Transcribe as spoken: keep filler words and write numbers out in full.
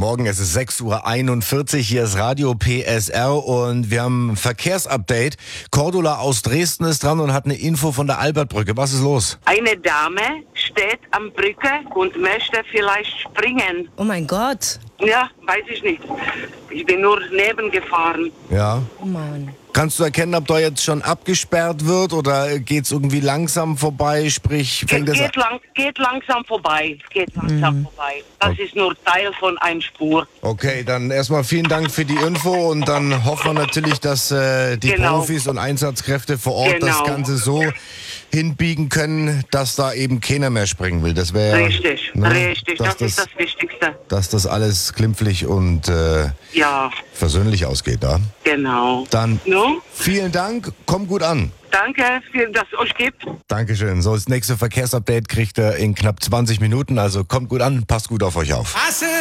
Morgen, es ist sechs Uhr einundvierzig, hier ist Radio P S R und wir haben ein Verkehrsupdate. Cordula aus Dresden ist dran und hat eine Info von der Albertbrücke. Was ist los? Eine Dame steht am Brücke und möchte vielleicht springen. Oh mein Gott. Ja, weiß ich nicht. Ich bin nur nebengefahren. Ja. Oh Mann. Kannst du erkennen, ob da jetzt schon abgesperrt wird oder geht's irgendwie langsam vorbei? Sprich, fängt Geht, das geht, lang, geht langsam vorbei. Geht langsam Mhm. vorbei. Das ist nur Teil von einer Spur. Okay, dann erstmal vielen Dank für die Info und dann hoffen wir natürlich, dass äh, die Genau. Profis und Einsatzkräfte vor Ort das Genau. Ganze so hinbiegen können, dass da eben keiner mehr springen will. Das wäre Richtig, ne, richtig. dass Das ist das Wichtigste. dass das alles glimpflich und äh, Ja, versöhnlich ausgeht, da. genau. Dann No? vielen Dank, komm gut an. Danke, für dass es euch gibt. Dankeschön. So, das nächste Verkehrsupdate kriegt ihr in knapp zwanzig Minuten, also kommt gut an, passt gut auf euch auf.